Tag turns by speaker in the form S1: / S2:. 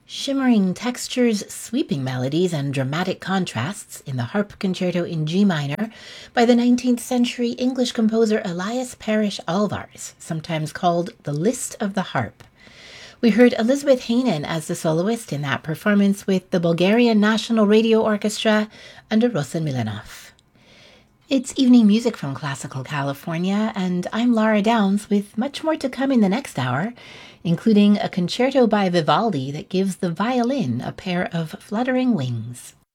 S1: Shimmering textures, sweeping melodies, and dramatic contrasts in the Harp Concerto in G minor by the 19th century English composer Elias Parrish Alvarez, sometimes called the Liszt of the Harp. We heard Elizabeth Hanen as the soloist in that performance with the Bulgarian National Radio Orchestra under Rosen Milanov. It's evening music from Classical California, and I'm Laura Downs with much more to come in the next hour, including a concerto by Vivaldi that gives the violin a pair of fluttering wings.